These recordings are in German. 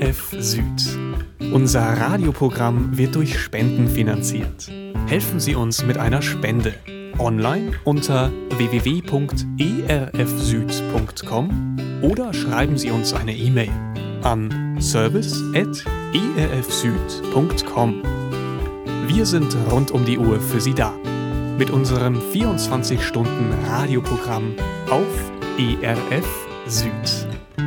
ERF Süd. Unser Radioprogramm wird durch Spenden finanziert. Helfen Sie uns mit einer Spende. Online unter www.erfsüd.com oder schreiben Sie uns eine E-Mail an service@erfsüd.com. Wir sind rund um die Uhr für Sie da. Mit unserem 24-Stunden-Radioprogramm auf ERF Süd.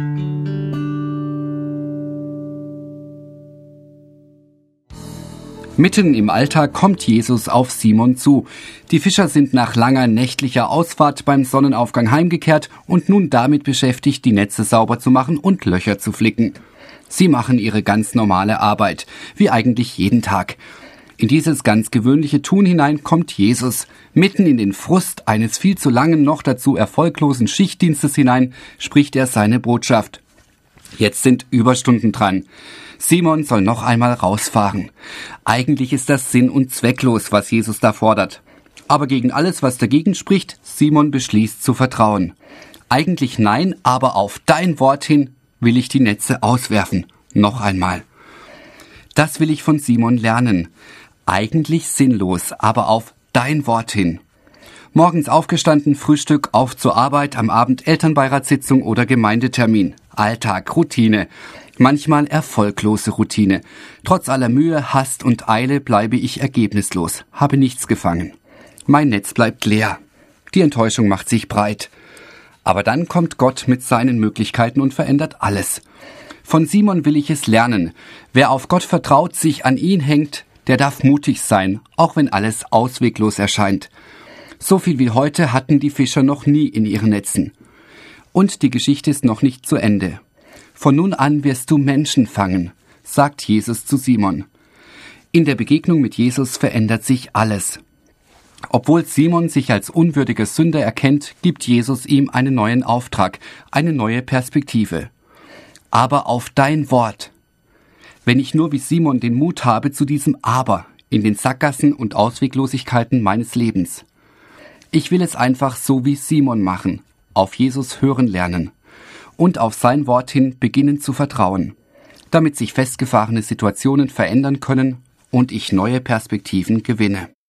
Mitten im Alltag kommt Jesus auf Simon zu. Die Fischer sind nach langer nächtlicher Ausfahrt beim Sonnenaufgang heimgekehrt und nun damit beschäftigt, die Netze sauber zu machen und Löcher zu flicken. Sie machen ihre ganz normale Arbeit, wie eigentlich jeden Tag. In dieses ganz gewöhnliche Tun hinein kommt Jesus. Mitten in den Frust eines viel zu langen, noch dazu erfolglosen Schichtdienstes hinein spricht er seine Botschaft. Jetzt sind Überstunden dran. Simon soll noch einmal rausfahren. Eigentlich ist das sinn- und zwecklos, was Jesus da fordert. Aber gegen alles, was dagegen spricht, Simon beschließt zu vertrauen. Eigentlich nein, aber auf dein Wort hin will ich die Netze auswerfen. Noch einmal. Das will ich von Simon lernen. Eigentlich sinnlos, aber auf dein Wort hin. Morgens aufgestanden, Frühstück, auf zur Arbeit, am Abend Elternbeiratssitzung oder Gemeindetermin. Alltag, Routine. Manchmal erfolglose Routine. Trotz aller Mühe, Hast und Eile bleibe ich ergebnislos, habe nichts gefangen. Mein Netz bleibt leer. Die Enttäuschung macht sich breit. Aber dann kommt Gott mit seinen Möglichkeiten und verändert alles. Von Simon will ich es lernen. Wer auf Gott vertraut, sich an ihn hängt, der darf mutig sein, auch wenn alles ausweglos erscheint. So viel wie heute hatten die Fischer noch nie in ihren Netzen. Und die Geschichte ist noch nicht zu Ende. Von nun an wirst du Menschen fangen, sagt Jesus zu Simon. In der Begegnung mit Jesus verändert sich alles. Obwohl Simon sich als unwürdiger Sünder erkennt, gibt Jesus ihm einen neuen Auftrag, eine neue Perspektive. Aber auf dein Wort. Wenn ich nur wie Simon den Mut habe zu diesem Aber in den Sackgassen und Ausweglosigkeiten meines Lebens. Ich will es einfach so wie Simon machen, auf Jesus hören lernen. Und auf sein Wort hin beginnen zu vertrauen, damit sich festgefahrene Situationen verändern können und ich neue Perspektiven gewinne.